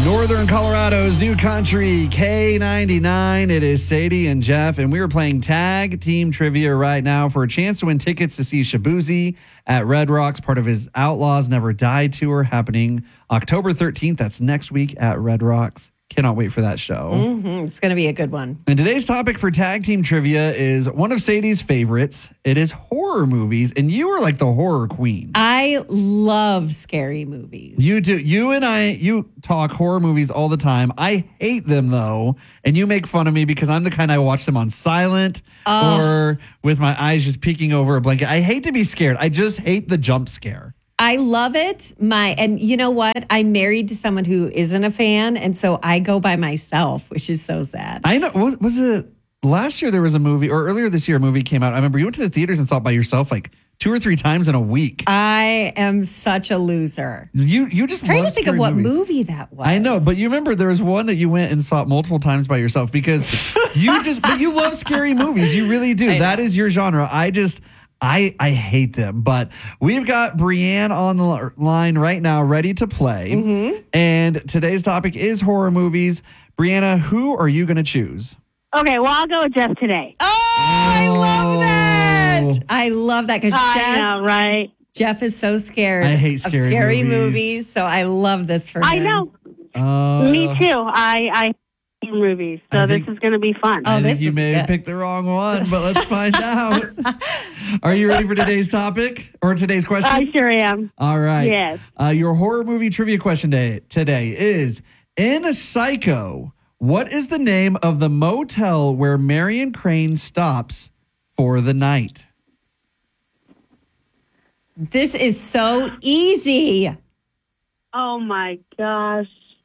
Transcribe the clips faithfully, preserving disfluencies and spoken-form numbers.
Northern Colorado's new country, K ninety-nine. It is Sadie and Jeff, and we are playing tag team trivia right now for a chance to win tickets to see Shaboozey at Red Rocks, part of his Outlaws Never Die tour, happening October thirteenth. That's next week at Red Rocks. Cannot wait for that show. Mm-hmm. It's going to be a good one. And today's topic for tag team trivia is one of Sadie's favorites. It is horror movies, and you are like the horror queen. I love scary movies. You do. You and I, you talk horror movies all the time. I hate them, though, and you make fun of me because I'm the kind I watch them on silent Oh. or with my eyes just peeking over a blanket. I hate to be scared. I just hate the jump scare. I love it. My and you know what? I'm married to someone who isn't a fan, and so I go by myself, which is so sad. I know. Was, was it last year there was a movie, or earlier this year a movie came out? I remember you went to the theaters and saw it by yourself like two or three times in a week. I am such a loser. You you just I'm trying love to think of scary what movies. movie that was. I know, but you remember there was one that you went and saw multiple times by yourself because you just, but you love scary movies. You really do. I That know. is your genre. I just, I, I hate them. But we've got Brienne on the l- line right now, ready to play. Mm-hmm. And today's topic is horror movies. Brianna, who are you going to choose? Okay, well, I'll go with Jeff today. Oh, I love that. I love that because I Jeff, know, right? Jeff is so scared I hate of scary scary movies. movies. So I love this for him. I know. Uh, Me too. I I hate movies, so I this think- is going to be fun. Oh, I think this you is may have good. picked the wrong one, but let's find out. Are you ready for today's topic or today's question? I sure am. All right. Yes. Uh, your horror movie trivia question day, today is, in Psycho, what is the name of the motel where Marion Crane stops for the night? This is so easy. Oh my gosh,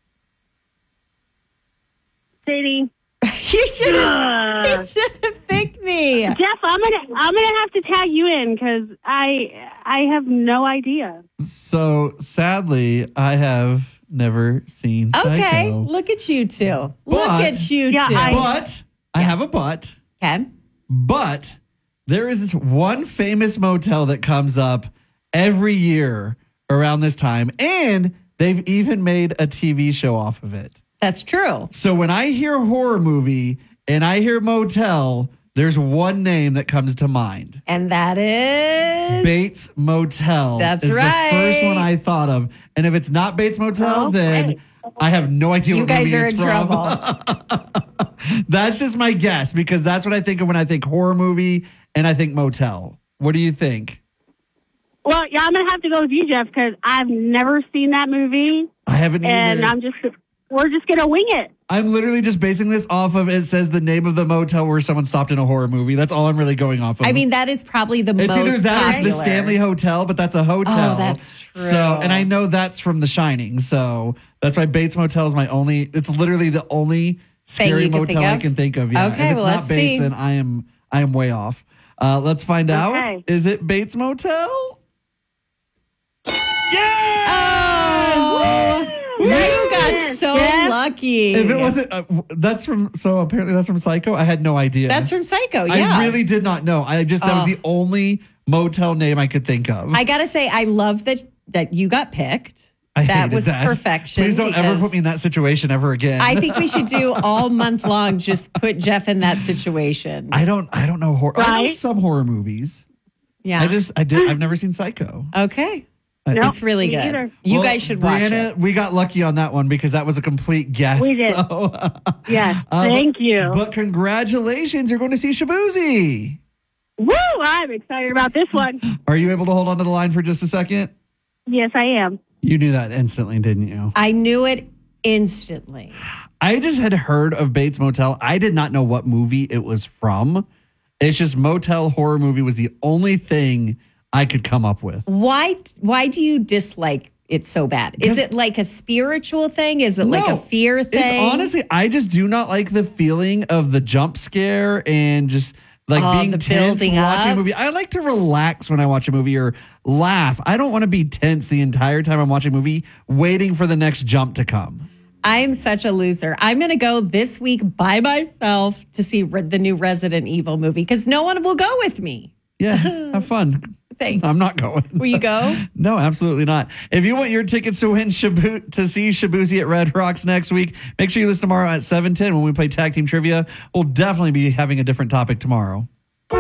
Sadie. You should have, you Ugh. should have picked me. Jeff, I'm gonna I'm gonna have to tag you in because I I have no idea. So, sadly, I have never seen Okay, Psycho. look at you two. Look But- at you Yeah, two. I- But, I have a but, okay. but there is this one famous motel that comes up every year around this time, and they've even made a T V show off of it. That's true. So when I hear horror movie and I hear motel, there's one name that comes to mind. And that is Bates Motel. That's is right. the first one I thought of. And if it's not Bates Motel, Oh, then great. I have no idea you what guys movie are it's in from. trouble. That's just my guess because that's what I think of when I think horror movie and I think motel. What do you think? Well, yeah, I'm gonna have to go with you, Jeff, because I've never seen that movie, I haven't and either. I'm just we're just gonna wing it. I'm literally just basing this off of it says the name of the motel where someone stopped in a horror movie. That's all I'm really going off of. I mean, that is probably the It's most either that or popular. the Stanley Hotel, but that's a hotel. Oh, that's true. So, and I know that's from The Shining. So that's why Bates Motel is my only. It's literally the only scary you can motel think I of? can think of. Yeah. Okay, if it's well, not let's Bates, see. then I am I am way off. Uh, let's find out. Okay. Is it Bates Motel? Yes! Oh, you got Yes, so yes. lucky. If it wasn't, uh, that's from. So apparently that's from Psycho. I had no idea. That's from Psycho, yeah. I really did not know. I just that Oh. was the only motel name I could think of. I gotta say, I love that that you got picked. I that hated was that. perfection. Please don't ever because put me in that situation ever again. I think we should do all month long. Just put Jeff in that situation. I don't. I don't know horror. I know Right? some horror movies. yeah. I just. I did. I've never seen Psycho. okay. I- Nope, It's really me good. either. You Well, guys should watch Brianna, it. we got lucky on that one because that was a complete guess. We did. So, Yes, uh, thank but, you. But congratulations, you're going to see Shaboozey. Woo! I'm excited about this one. Are you able to hold on to the line for just a second? Yes, I am. You knew that instantly, didn't you? I knew it instantly. I just had heard of Bates Motel. I did not know what movie it was from. It's just motel horror movie was the only thing I could come up with. Why? Why do you dislike it so bad? Is it like a spiritual thing? Is it like No, a fear thing? It's honestly, I just do not like the feeling of the jump scare and just like Oh, being the tense building watching up. a movie. I like to relax when I watch a movie or laugh. I don't want to be tense the entire time I'm watching a movie, waiting for the next jump to come. I'm such a loser. I'm going to go this week by myself to see re- the new Resident Evil movie because no one will go with me. Yeah, have fun. Thanks. I'm not going. Will you go? No, absolutely not. If you want your tickets to win Shabu- to see Shabuzi at Red Rocks next week, make sure you listen tomorrow at seven ten when we play Tag Team Trivia. We'll definitely be having a different topic tomorrow. K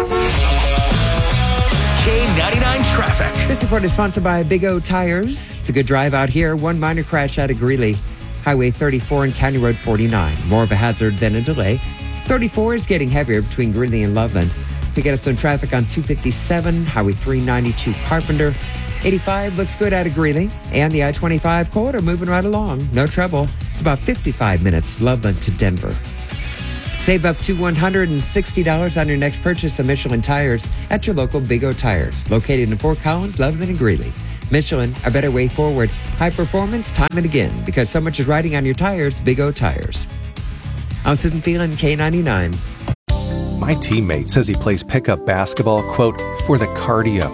ninety-nine traffic. This report is sponsored by Big O Tires. It's a good drive out here. One minor crash out of Greeley. Highway thirty-four and County Road forty-nine. More of a hazard than a delay. thirty-four is getting heavier between Greeley and Loveland. We get us some traffic on two fifty-seven, Highway three ninety-two Carpenter. eighty-five looks good out of Greeley. And the I twenty-five corridor moving right along. No trouble. It's about fifty-five minutes, Loveland to Denver. Save up to one hundred sixty dollars on your next purchase of Michelin tires at your local Big O Tires, located in Fort Collins, Loveland, and Greeley. Michelin, a better way forward. High performance, time and again, because so much is riding on your tires, Big O Tires. I'm Susan Phelan, K ninety-nine. My teammate says he plays pickup basketball, quote, for the cardio.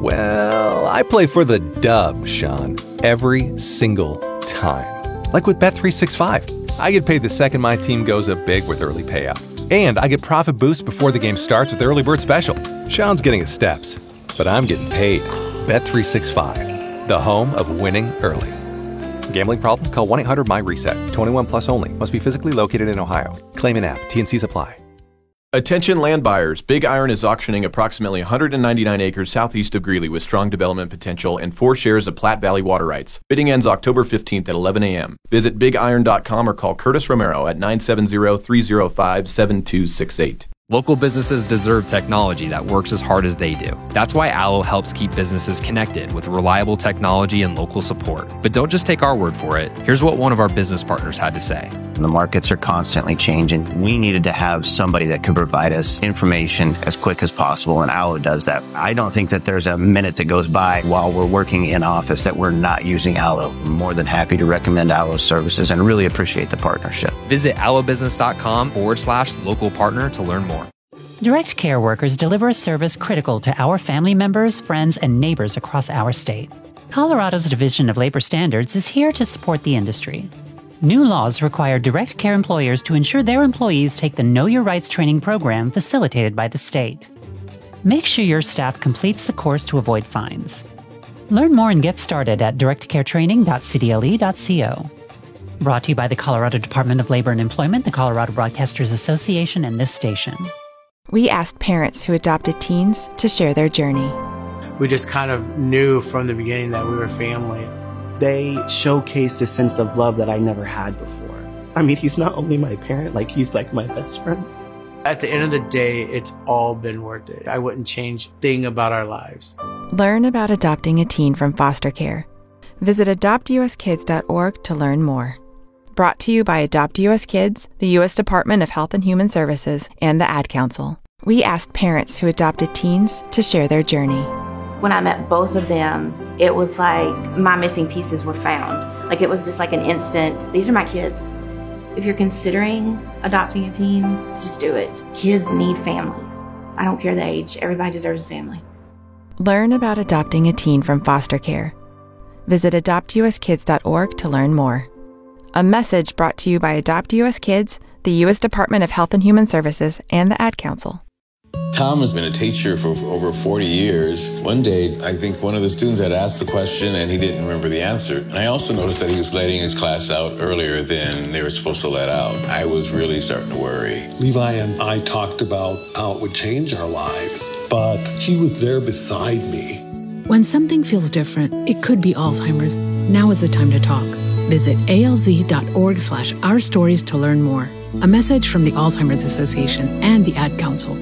Well, I play for the dub, Sean, every single time. Like with Bet three sixty-five. I get paid the second my team goes up big with early payout. And I get profit boost before the game starts with the early bird special. Sean's getting his steps, but I'm getting paid. Bet three sixty-five, the home of winning early. Gambling problem? Call one eight hundred M Y reset. twenty-one plus only. Must be physically located in Ohio. Claim in app. T and Cs apply. Attention land buyers. Big Iron is auctioning approximately one hundred ninety-nine acres southeast of Greeley with strong development potential and four shares of Platte Valley water rights. Bidding ends October fifteenth at eleven a.m. Visit big iron dot com or call Curtis Romero at nine seven zero, three zero five, seven two six eight. Local businesses deserve technology that works as hard as they do. That's why Allo helps keep businesses connected with reliable technology and local support. But don't just take our word for it. Here's what one of our business partners had to say. The markets are constantly changing. We needed to have somebody that could provide us information as quick as possible, and Allo does that. I don't think that there's a minute that goes by while we're working in office that we're not using Allo. I'm more than happy to recommend Allo's services and really appreciate the partnership. Visit allobusiness.com forward slash local partner to learn more. Direct Care workers deliver a service critical to our family members, friends, and neighbors across our state. Colorado's Division of Labor Standards is here to support the industry. New laws require Direct Care employers to ensure their employees take the Know Your Rights training program facilitated by the state. Make sure your staff completes the course to avoid fines. Learn more and get started at direct care training dot c d l e dot co. Brought to you by the Colorado Department of Labor and Employment, the Colorado Broadcasters Association, and this station. We asked parents who adopted teens to share their journey. We just kind of knew from the beginning that we were family. They showcased a sense of love that I never had before. I mean, he's not only my parent, like he's like my best friend. At the end of the day, it's all been worth it. I wouldn't change a thing about our lives. Learn about adopting a teen from foster care. Visit adopt u s kids dot org to learn more. Brought to you by Adopt U S Kids, the U S Department of Health and Human Services, and the Ad Council. We asked parents who adopted teens to share their journey. When I met both of them, it was like my missing pieces were found. Like it was just like an instant, these are my kids. If you're considering adopting a teen, just do it. Kids need families. I don't care the age, everybody deserves a family. Learn about adopting a teen from foster care. Visit adopt u s kids dot org to learn more. A message brought to you by Adopt U S Kids, the U S Department of Health and Human Services, and the Ad Council. Tom has been a teacher for over forty years. One day, I think one of the students had asked the question and he didn't remember the answer. And I also noticed that he was letting his class out earlier than they were supposed to let out. I was really starting to worry. Levi and I talked about how it would change our lives, but he was there beside me. When something feels different, it could be Alzheimer's. Now is the time to talk. Visit A L Z dot org slash our stories to learn more. A message from the Alzheimer's Association and the Ad Council.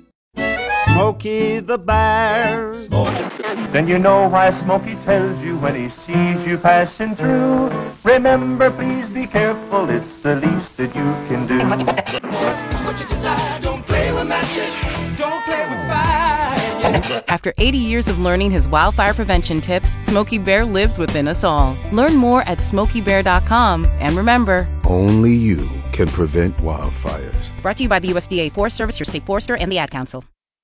Smokey the Bear. Then you know why Smokey tells you when he sees you passing through. Remember, please be careful, it's the least that you can do. What you decide, don't play with matches, don't play with fire. After eighty years of learning his wildfire prevention tips, Smokey Bear lives within us all. Learn more at smokey bear dot com. And remember, only you can prevent wildfires. Brought to you by the U S D A Forest Service, your state forester, and the Ad Council.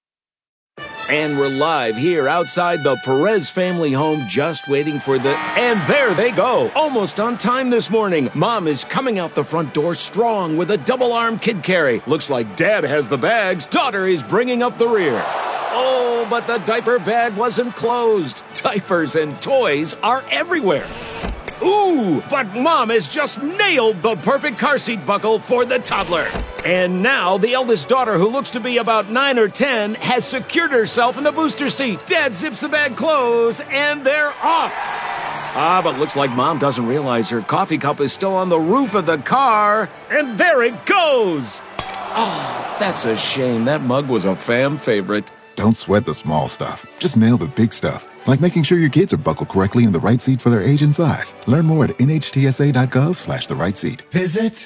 And we're live here outside the Perez family home, just waiting for the... And there they go, almost on time this morning. Mom is coming out the front door strong with a double-arm kid carry. Looks like Dad has the bags. Daughter is bringing up the rear. Oh, but the diaper bag wasn't closed. Diapers and toys are everywhere. Ooh, but Mom has just nailed the perfect car seat buckle for the toddler. And now the eldest daughter, who looks to be about nine or ten, has secured herself in the booster seat. Dad zips the bag closed, and they're off. Ah, but looks like Mom doesn't realize her coffee cup is still on the roof of the car. And there it goes. Oh, that's a shame. That mug was a fam favorite. Don't sweat the small stuff. Just nail the big stuff. Like making sure your kids are buckled correctly in the right seat for their age and size. Learn more at nhtsa.gov slash the right seat. Visit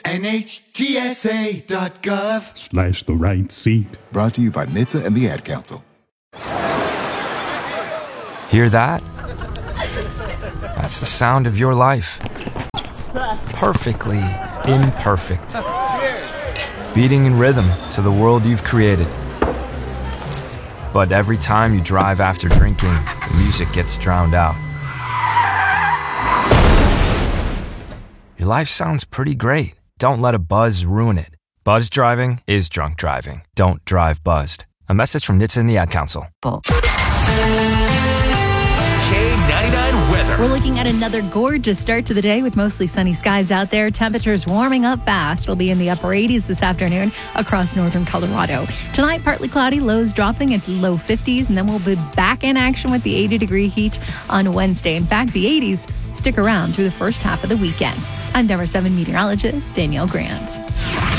nhtsa.gov Slash the right seat. Brought to you by N H T S A and the Ad Council. Hear that? That's the sound of your life. Perfectly imperfect. Beating in rhythm to the world you've created. But every time you drive after drinking, the music gets drowned out. Your life sounds pretty great. Don't let a buzz ruin it. Buzz driving is drunk driving. Don't drive buzzed. A message from N H T S A and the Ad Council. K ninety-nine weather. We're looking at another gorgeous start to the day with mostly sunny skies out there. Temperatures warming up fast. It'll be in the upper eighties this afternoon across northern Colorado. Tonight, partly cloudy, lows dropping into low fifties, and then we'll be back in action with the eighty degree heat on Wednesday. In fact, the eighties stick around through the first half of the weekend. I'm Denver seven meteorologist Danielle Grant.